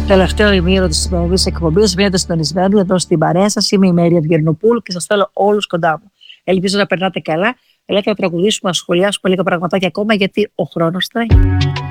τελευταίο ημίρο της σημερινής εκπομπής. Μείνετε συντονισμένοι εδώ στην παρέα σας. Είμαι η Μέρη Ευγενοπούλου και σας θέλω όλους κοντά μου. Ελπίζω να περνάτε καλά. Ελάτε να τραγουδήσουμε, να σχολιάσουμε λίγα πραγματάκια ακόμα, γιατί ο χρόνος τρέχει.